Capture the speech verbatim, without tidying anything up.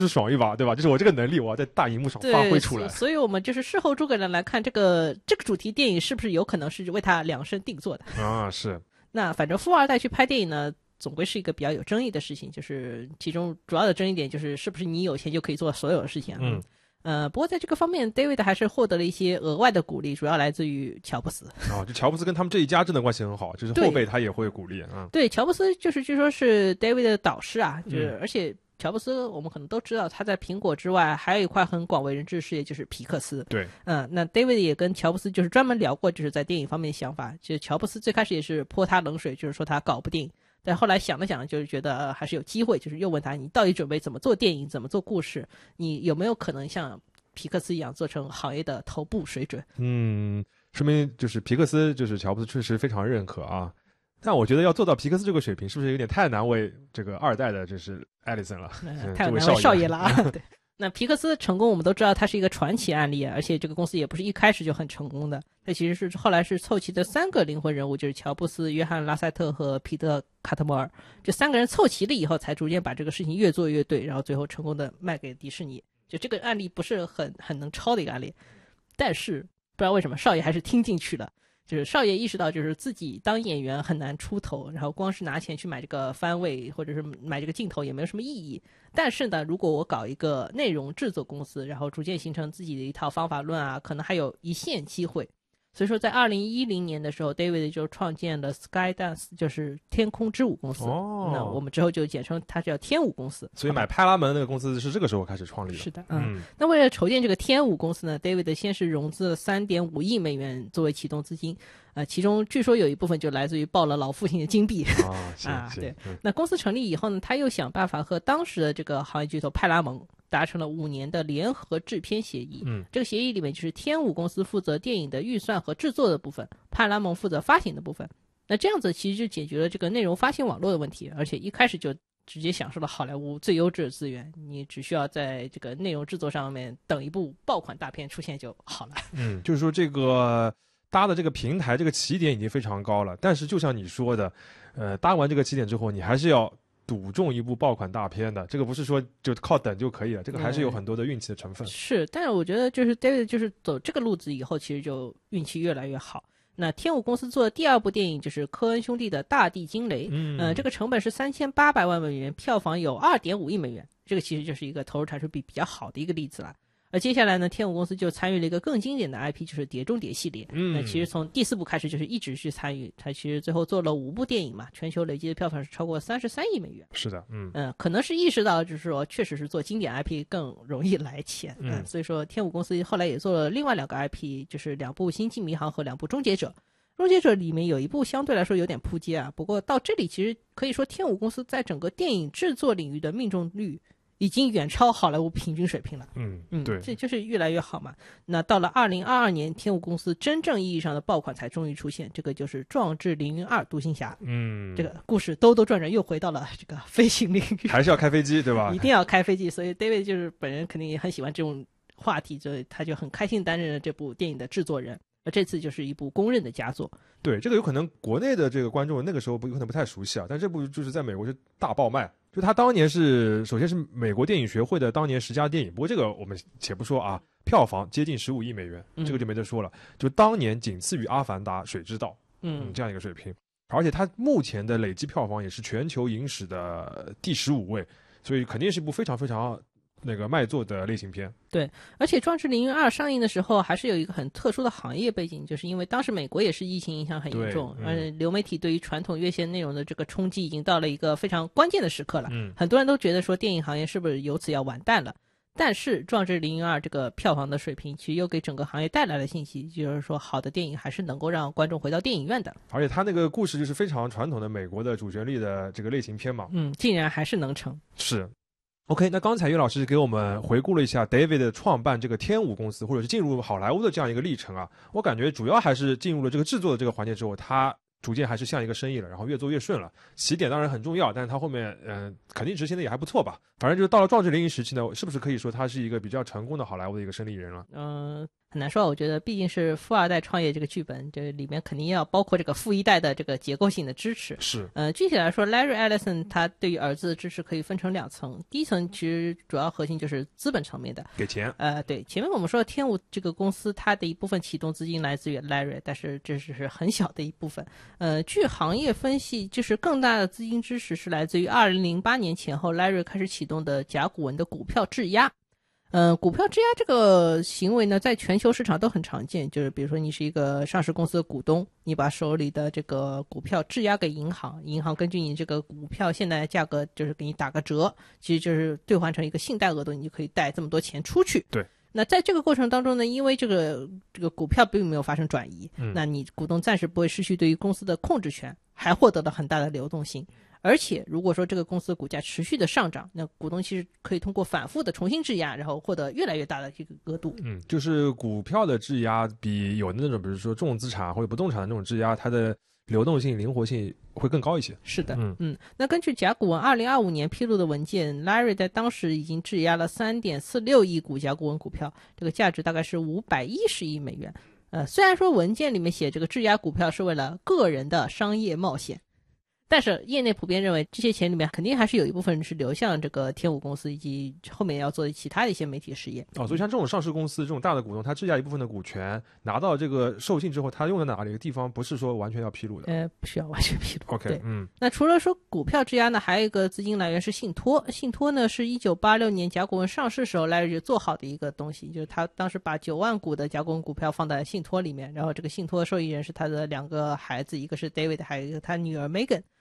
是爽一把，对吧？就是我这个能力我要在大荧幕上发挥出来。 所以我们就是事后诸葛亮来看这个这个主题电影是不是有可能是为他量身定做的啊？是。 那反正富二代去拍电影呢，总归是一个比较有争议的事情，就是其中主要的争议点就是是不是你有钱就可以做所有的事情啊？ 嗯。 呃，不过在这个方面 ，David 还是获得了一些额外的鼓励，主要来自于乔布斯。 哦，就乔布斯跟他们这一家真的关系很好，就是后辈他也会鼓励啊。 对，乔布斯就是据说是 David 的导师啊，就是、 嗯、 而且乔布斯我们可能都知道，他在苹果之外还有一块很广为人知的事业就是皮克斯。 对， 嗯，那 David 也跟乔布斯就是专门聊过，就是在电影方面的想法。就是乔布斯最开始也是泼他冷水，就是说他搞不定。但后来想了想，就是觉得、呃、还是有机会，就是又问他你到底准备怎么做电影，怎么做故事，你有没有可能像皮克斯一样做成行业的头部水准？ 嗯，说明就是皮克斯就是乔布斯确实非常认可啊。但我觉得要做到皮克斯这个水平，是不是有点太难为这个二代的就是艾利森了、 嗯、太难为少爷了啊。对，那皮克斯成功我们都知道它是一个传奇案例，而且这个公司也不是一开始就很成功的，它其实是后来是凑齐的三个灵魂人物，就是乔布斯、约翰拉塞特和皮特卡特摩尔，这三个人凑齐了以后才逐渐把这个事情越做越对，然后最后成功的卖给迪士尼。就这个案例不是很很能抄的一个案例，但是不知道为什么少爷还是听进去了，就是少爷意识到就是自己当演员很难出头，然后光是拿钱去买这个番位或者是买这个镜头也没有什么意义，但是呢如果我搞一个内容制作公司，然后逐渐形成自己的一套方法论啊，可能还有一线机会。所以说在二零一零年的时候 David 就创建了 Skydance， 就是天空之舞公司、哦、那我们之后就简称它叫天舞公司。 所以买派拉蒙那个公司是这个时候开始创立的。 是的，嗯，嗯那为了筹建这个天舞公司呢， David 先是融资了 三点五亿美元作为启动资金，呃，其中据说有一部分就来自于抱了老父亲的金币啊, 啊对、 嗯、 那公司成立以后呢，他又想办法和当时的这个行业巨头派拉蒙达成了五年的联合制片协议。 嗯， 这个协议里面就是天舞公司负责电影的预算和制作的部分，派拉蒙负责发行的部分。那这样子其实就解决了这个内容发行网络的问题，而且一开始就直接享受了好莱坞最优质的资源，你只需要在这个内容制作上面等一部爆款大片出现就好了。 嗯，就是说这个搭的这个平台这个起点已经非常高了，但是就像你说的，呃，搭完这个起点之后，你还是要赌中一部爆款大片的，这个不是说就靠等就可以了，这个还是有很多的运气的成分。 嗯、是，但是我觉得就是 David 就是走这个路子以后，其实就运气越来越好。那天舞公司做的第二部电影就是科恩兄弟的《大地惊雷》， 嗯， 呃，这个成本是三千八百万美元，票房有二点五亿美元，这个其实就是一个投入产出比比较好的一个例子了。而接下来呢，天舞公司就参与了一个更经典的 I P， 就是碟中谍系列。 嗯， 那其实从第四部开始就是一直去参与，他其实最后做了五部电影嘛，全球累计的票房是超过三十三亿美元。 是的，嗯嗯、呃，可能是意识到就是说，确实是做经典 I P 更容易来钱。嗯、呃，所以说天舞公司后来也做了另外两个 I P， 就是两部《星际迷航》和两部《终结者》。终结者里面有一部相对来说有点扑街啊，不过到这里其实可以说天舞公司在整个电影制作领域的命中率已经远超好莱坞平均水平了。 嗯嗯， 对， 这就是越来越好嘛。那到了二零二二年，天舞公司真正意义上的爆款才终于出现，这个就是《壮志凌云二：独行侠》。 嗯， 这个故事兜兜转转又回到了这个飞行领域， 还是要开飞机对吧？ 一定要开飞机，所以 David 就是本人肯定也很喜欢这种话题，所以他就很开心担任了这部电影的制作人。而这次就是一部公认的佳作。 对，这个有可能国内的这个观众那个时候不有可能不太熟悉啊，但这部就是在美国是大爆卖。就他当年是首先是美国电影学会的当年十佳电影，不过这个我们且不说啊，票房接近十五亿美元，这个就没得说了。嗯、就当年仅次于《阿凡达》《水之道》嗯, 嗯这样一个水平，而且它目前的累计票房也是全球影史的第十五位，所以肯定是一部非常非常那个卖座的类型片。 对，而且《壮志凌云二》上映的时候还是有一个很特殊的行业背景，就是因为当时美国也是疫情影响很严重，而且流媒体对于传统院线内容的这个冲击已经到了一个非常关键的时刻了。 嗯， 很多人都觉得说电影行业是不是由此要完蛋了。但是《壮志凌云二》这个票房的水平其实又给整个行业带来了信息，就是说好的电影还是能够让观众回到电影院的。 而且他那个故事就是非常传统的美国的主旋律的这个类型片嘛， 嗯，竟然还是能成。 是。OK， 那刚才岳老师给我们回顾了一下 David 创办这个天舞公司或者是进入好莱坞的这样一个历程啊，我感觉主要还是进入了这个制作的这个环节之后，他逐渐还是像一个生意了，然后越做越顺了。起点当然很重要，但是他后面嗯、呃、肯定执行的也还不错吧。反正就是到了壮志凌云时期呢，是不是可以说他是一个比较成功的好莱坞的一个生意人了？ 嗯、呃， 很难说，我觉得毕竟是富二代创业这个剧本，这里面肯定要包括这个富一代的这个结构性的支持。 是， 呃，具体来说 ，Larry Ellison 他对于儿子的支持可以分成两层，第一层其实主要核心就是资本层面的， 给钱。 呃，对，前面我们说天舞这个公司，它的一部分启动资金来自于 Larry， 但是这只是很小的一部分。呃，据行业分析，就是更大的资金支持是来自于二零零八年前后 Larry 开始启动的甲骨文的股票质押。呃，股票质押这个行为呢，在全球市场都很常见。就是比如说，你是一个上市公司的股东，你把手里的这个股票质押给银行，银行根据你这个股票现在的价格，就是给你打个折，其实就是兑换成一个信贷额度，你就可以贷这么多钱出去。 对。 那在这个过程当中呢，因为这个这个股票并没有发生转移， 嗯， 那你股东暂时不会失去对于公司的控制权，还获得了很大的流动性。而且如果说这个公司的股价持续的上涨，那股东其实可以通过反复的重新质押，然后获得越来越大的这个额度。 嗯，就是股票的质押比有的那种比如说重资产或者不动产的那种质押，它的流动性灵活性会更高一些。 是的。 嗯嗯，那根据甲骨文二零二五年披露的文件， Larry 在当时已经质押了 三点四六亿股甲骨文股票，这个价值大概是五百一十亿美元。呃，虽然说文件里面写这个质押股票是为了个人的商业冒险，但是业内普遍认为这些钱里面肯定还是有一部分是流向这个天舞公司以及后面要做的其他的一些媒体实验。 哦，所以像这种上市公司这种大的股东，他质押一部分的股权拿到这个授信之后，他用在哪里的地方不是说完全要披露的。 呃，不需要完全披露。 OK， 对， 嗯， 那除了说股票质押呢，还有一个资金来源是信托。信托呢是一九八六年甲骨文上市时候Larry就做好的一个东西，就是他当时把九万股的甲骨文股票放在信托里面，然后这个信托受益人是他的两个孩子，一个是 David， 还有一个他女儿 Megan。